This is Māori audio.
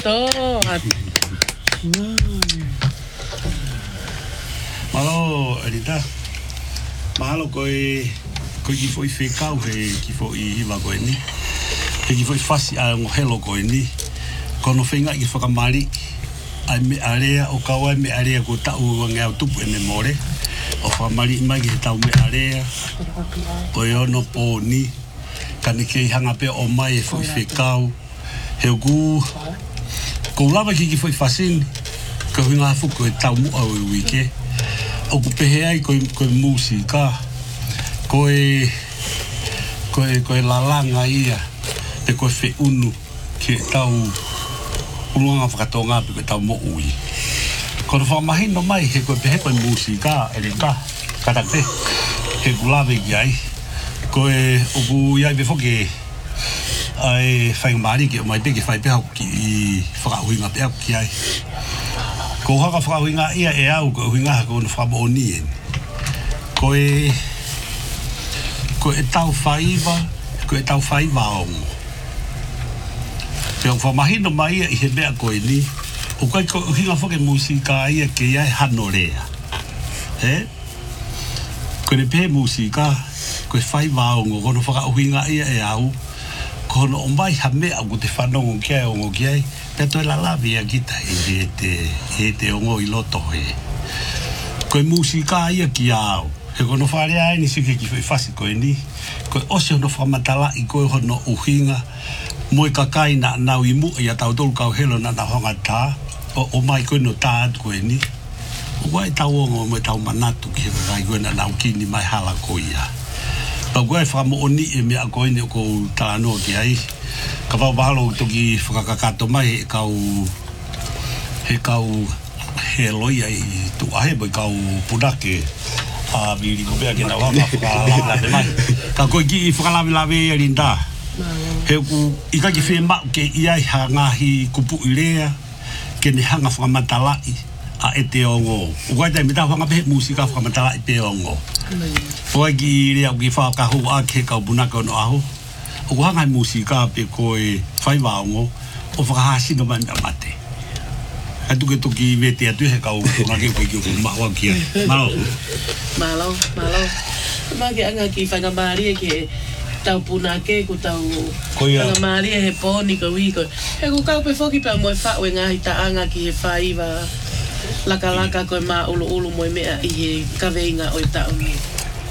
to. Malo, Elita. Mahalo koe ki foi whekau he ki foi hiwa koe ni. He ki foi whasi a ngohelo koe ni. Kono whenga ki whakamari. Ai me area o kaua me area ko tau ngau tupu e me more. O whamari mai ki he tau me area. Koe ono po ni. Kani kei hanga pe o mai e foi whekau. He o ku. Ko lava ki foi whasini. Ko hinga hafu koe tau mua o wike. O ku pehe ai koe musika. Koe lalanga ia. Te koe whe unu. Ke tau uruanga whakatonga pe koe tau mo ui. Kono whamahino mai he koe pehe koe musika. Ele ka. Katakte. He kulawe ki ai. Koe o ku iai pe whoke. Ai whaingmari ki o mai peke whai peha ki i whakahuinga peha ki ai. Ko haka whakahuinga ia e au ko huinga ko no whamaoni e. Koe tau whaiva, koe tau whaiva ongo. Pea whamahino mai ia i he mea koe ni. O koe ko hinga whake musika ia ke iai hano rea. He? Koe ne pehe musika, koe whaiva ongo, kono whakahuinga ia e au. Kono o mai ha mea ko te whanongo kia ongo kia e. Pea toi la lavi a kita e te ongo i loto he. Koe musika ia ki au. He kono whare ai ni sike ki whasi koe ni. Koe ose hono whamatala i koe hono uhinga. Moe kakai na nau i mu ia tau tolu kau helo na na honga tā. O mai koe no tā atu koe ni. O koe tau ongo moe tau manatu ki he kai koe na nau kini mai hala koe ia. Pau koe whakamo oni e mea koe ni o kou tānoa ki ai. Ka wau wahalo toki whakakakato mai he kau he loia i tu ahe boi kau punake a viri ko bea ke na waka whakalawelawe mai. Ka koe ki i whakalawe e rinda. He ku i kaki whema ke iai ha ngahi kupu i rea ke ne hanga whakamatalai a e te ongo. Ukai tai me tau whangapehe musika whakamatalai pe ongo. Koe ki i rea ki whakahu a ke kau punake ono aho. O hangai musika pe koe whaiwa ongo o whakahasino mai mea mate. Atu ke toki vete atu he kau ngake koe ki o kumaua kia. Malo. Malo. Mage anga ki whangamari e ke tau punake ku tau whangamari e he pōni ka wiko. He ku kau pe whoki pia moe whaue ngahi ta anga ki he whaiwa laka koe maa ulu moe mea i he kaweinga o i tauni.